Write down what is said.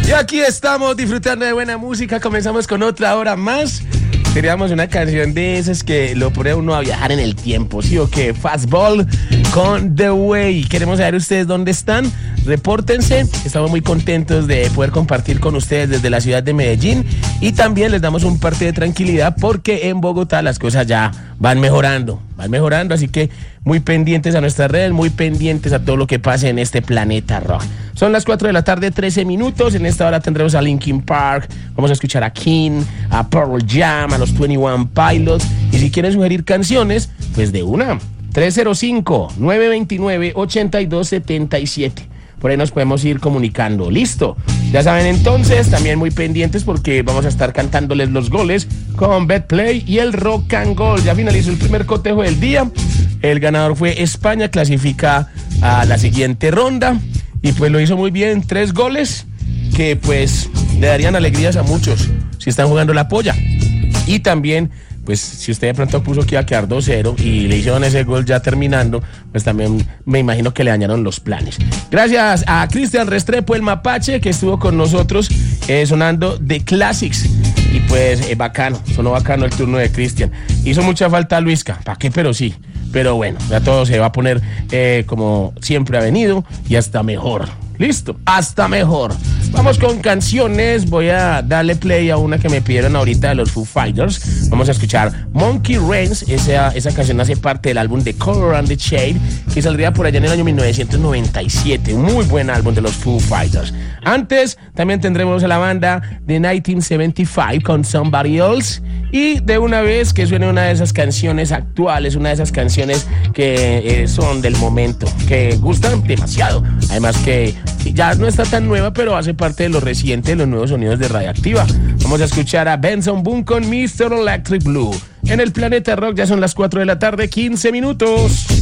Y aquí estamos disfrutando de buena música. Comenzamos con otra hora más. Teníamos una canción de esas que lo pone a uno a viajar en el tiempo, ¿sí o qué? Fastball con The Way. Queremos saber ustedes dónde están. Repórtense. Estamos muy contentos de poder compartir con ustedes desde la ciudad de Medellín. Y también les damos un parte de tranquilidad porque en Bogotá las cosas ya van mejorando. Así que muy pendientes a nuestras redes, muy pendientes a todo lo que pase en este planeta rock. Son las 4 de la tarde, 13 minutos. En esta hora tendremos a Linkin Park, vamos a escuchar a King, a Pearl Jam, a los 21 Pilots. Y si quieren sugerir canciones, pues de una, 305-929-8277. Por ahí nos podemos ir comunicando. Listo. Ya saben entonces, también muy pendientes porque vamos a estar cantándoles los goles con Betplay y el Rock and Gold. Ya finalizó el primer cotejo del día. El ganador fue España, clasifica a la siguiente ronda. Y pues lo hizo muy bien, 3 goles que pues le darían alegrías a muchos si están jugando la polla. Y también, pues si usted de pronto puso que iba a quedar 2-0 y le hicieron ese gol ya terminando, pues también me imagino que le dañaron los planes. Gracias a Cristian Restrepo, el Mapache, que estuvo con nosotros sonando The Classics. Y pues sonó bacano el turno de Cristian. Hizo mucha falta Luisca, ¿para qué? Pero sí. Pero bueno, ya todo se va a poner como siempre ha venido y hasta mejor. Listo, hasta mejor. Vamos con canciones. Voy a darle play a una que me pidieron ahorita de los Foo Fighters. Vamos a escuchar Monkey Reigns. Esa canción hace parte del álbum The Color and the Shade, que saldría por allá en el año 1997. Un muy buen álbum de los Foo Fighters. Antes también tendremos a la banda de 1975 con Somebody Else. Y de una vez que suene una de esas canciones actuales, una de esas canciones que son del momento, que gustan demasiado. Además que ya no está tan nueva, pero hace parte de lo reciente de los nuevos sonidos de Radioactiva. Vamos a escuchar a Benson Boone con Mr. Electric Blue. En el Planeta Rock ya son las 4 de la tarde, 15 minutos.